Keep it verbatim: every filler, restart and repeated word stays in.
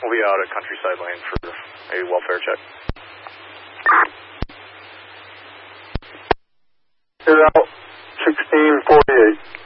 We'll be out at Countryside Lane for a welfare check. Get out, sixteen forty-eight.